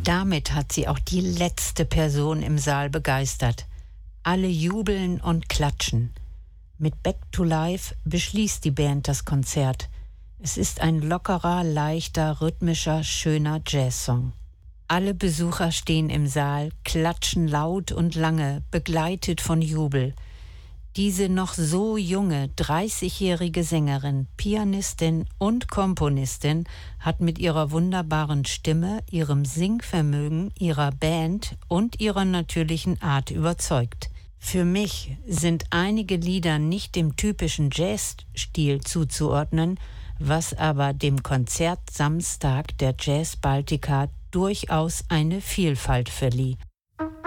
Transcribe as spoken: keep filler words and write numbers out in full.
Damit hat sie auch die letzte Person im Saal begeistert. Alle jubeln und klatschen. Mit Back to Life beschließt die Band das Konzert. Es ist ein lockerer, leichter, rhythmischer, schöner Jazzsong. Alle Besucher stehen im Saal, klatschen laut und lange, begleitet von Jubel. Diese noch so junge, dreißigjährige Sängerin, Pianistin und Komponistin hat mit ihrer wunderbaren Stimme, ihrem Singvermögen, ihrer Band und ihrer natürlichen Art überzeugt. Für mich sind einige Lieder nicht dem typischen Jazzstil zuzuordnen, was aber dem Konzert Samstag der Jazz Baltica durchaus eine Vielfalt verlieh.